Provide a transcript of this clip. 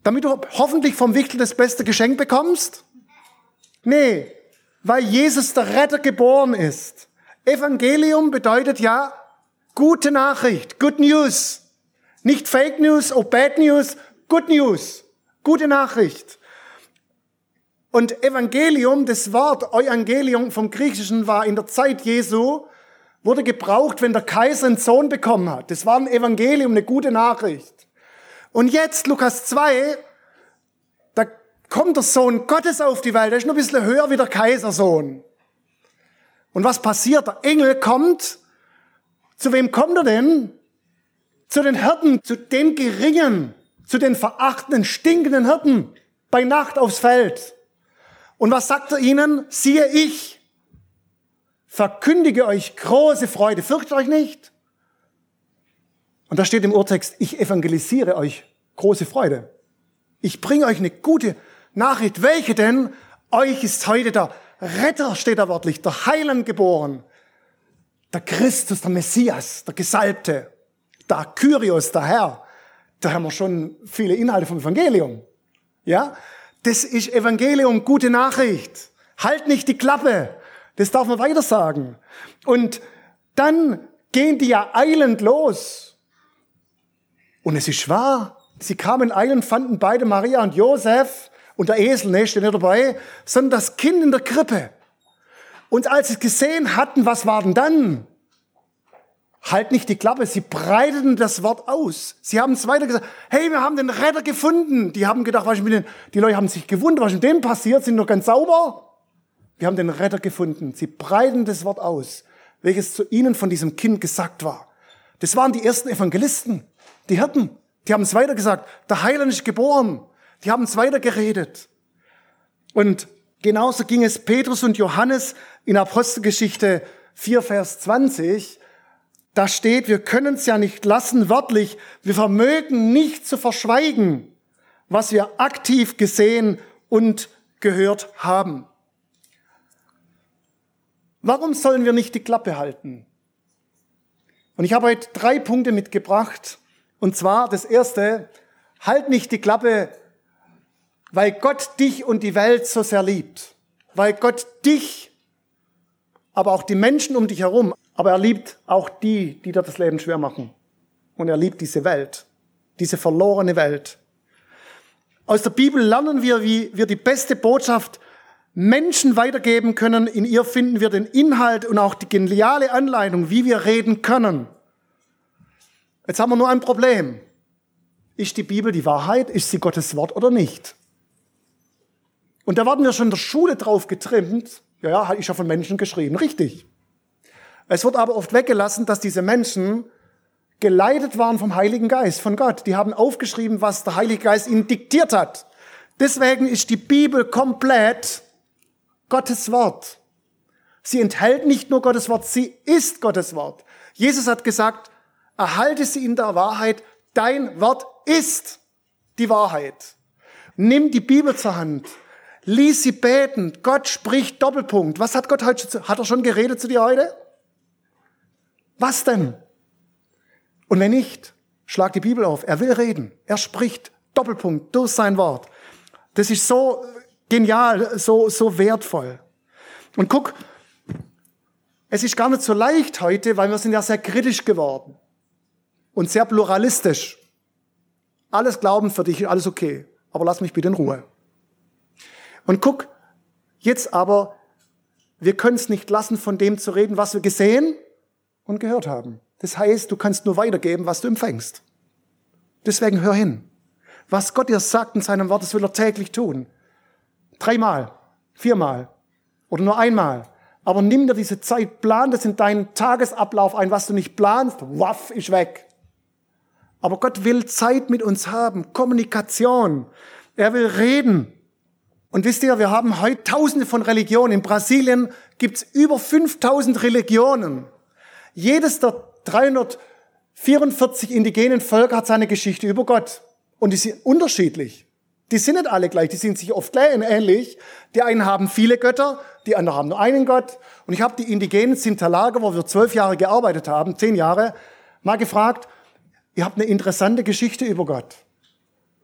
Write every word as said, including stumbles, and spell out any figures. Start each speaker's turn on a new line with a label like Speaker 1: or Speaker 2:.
Speaker 1: Damit du hoffentlich vom Wichtel das beste Geschenk bekommst? Nee, weil Jesus der Retter geboren ist. Evangelium bedeutet ja gute Nachricht, Good News. Nicht Fake News oder Bad News, Good News, gute Nachricht. Und Evangelium, das Wort Evangelium vom Griechischen war in der Zeit Jesu, wurde gebraucht, wenn der Kaiser einen Sohn bekommen hat. Das war ein Evangelium, eine gute Nachricht. Und jetzt, Lukas zwei, da kommt der Sohn Gottes auf die Welt, der ist noch ein bisschen höher wie der Kaisersohn. Und was passiert? Der Engel kommt, zu wem kommt er denn? Zu den Hirten, zu den Geringen, zu den verachtenden, stinkenden Hirten, bei Nacht aufs Feld. Und was sagt er ihnen? Siehe ich, verkündige euch große Freude, fürchtet euch nicht. Und da steht im Urtext, ich evangelisiere euch große Freude. Ich bringe euch eine gute Nachricht. Welche denn? Euch ist heute der Retter, steht da wörtlich, der Heiland geboren. Der Christus, der Messias, der Gesalbte, der Kyrios, der Herr. Da haben wir schon viele Inhalte vom Evangelium. Ja? Das ist Evangelium, gute Nachricht. Halt nicht die Klappe. Das darf man weiter sagen. Und dann gehen die ja eilend los. Und es ist wahr. Sie kamen eilend, fanden beide Maria und Josef und der Esel, ne, steht nicht dabei, sondern das Kind in der Krippe. Und als sie es gesehen hatten, was war denn dann? Halt nicht die Klappe, sie breiteten das Wort aus. Sie haben es weiter gesagt, hey, wir haben den Retter gefunden. Die haben gedacht, was ist mit den, die Leute haben sich gewundert, was ist mit denen passiert, sind noch ganz sauber. Wir haben den Retter gefunden. Sie breiten das Wort aus, welches zu ihnen von diesem Kind gesagt war. Das waren die ersten Evangelisten, die Hirten. Die haben es weiter gesagt, der Heiland ist geboren. Die haben es weiter geredet. Und genauso ging es Petrus und Johannes in Apostelgeschichte vier, Vers zwanzig. Da steht, wir können es ja nicht lassen, wörtlich, wir vermögen nicht zu verschweigen, was wir aktiv gesehen und gehört haben. Warum sollen wir nicht die Klappe halten? Und ich habe heute drei Punkte mitgebracht. Und zwar das erste, halt nicht die Klappe, weil Gott dich und die Welt so sehr liebt. Weil Gott dich, aber auch die Menschen um dich herum, aber er liebt auch die, die dir das Leben schwer machen. Und er liebt diese Welt, diese verlorene Welt. Aus der Bibel lernen wir, wie wir die beste Botschaft Menschen weitergeben können. In ihr finden wir den Inhalt und auch die geniale Anleitung, wie wir reden können. Jetzt haben wir nur ein Problem. Ist die Bibel die Wahrheit? Ist sie Gottes Wort oder nicht? Und da werden wir schon in der Schule drauf getrimmt. Ja, ja, ist ja von Menschen geschrieben. Richtig. Es wird aber oft weggelassen, dass diese Menschen geleitet waren vom Heiligen Geist, von Gott. Die haben aufgeschrieben, was der Heilige Geist ihnen diktiert hat. Deswegen ist die Bibel komplett Gottes Wort. Sie enthält nicht nur Gottes Wort, sie ist Gottes Wort. Jesus hat gesagt, erhalte sie in der Wahrheit, dein Wort ist die Wahrheit. Nimm die Bibel zur Hand, lies sie beten, Gott spricht Doppelpunkt. Was hat Gott heute, hat er schon geredet zu dir heute? Was denn? Und wenn nicht, schlag die Bibel auf. Er will reden. Er spricht Doppelpunkt durch sein Wort. Das ist so genial, so, so wertvoll. Und guck, es ist gar nicht so leicht heute, weil wir sind ja sehr kritisch geworden und sehr pluralistisch. Alles Glauben für dich, alles okay. Aber lass mich bitte in Ruhe. Und guck, jetzt aber, wir können es nicht lassen, von dem zu reden, was wir gesehen und gehört haben. Das heißt, du kannst nur weitergeben, was du empfängst. Deswegen hör hin. Was Gott dir sagt in seinem Wort, das will er täglich tun. Dreimal, viermal oder nur einmal. Aber nimm dir diese Zeit, plan das in deinen Tagesablauf ein. Was du nicht planst, waff, ist weg. Aber Gott will Zeit mit uns haben, Kommunikation. Er will reden. Und wisst ihr, wir haben heute Tausende von Religionen. In Brasilien gibt's über fünftausend Religionen. Jedes der dreihundertvierundvierzig indigenen Völker hat seine Geschichte über Gott. Und die sind unterschiedlich. Die sind nicht alle gleich, die sind sich oft ähnlich. Die einen haben viele Götter, die anderen haben nur einen Gott. Und ich habe die indigenen Sintalaga, wo wir zwölf Jahre gearbeitet haben, zehn Jahre, mal gefragt, ihr habt eine interessante Geschichte über Gott.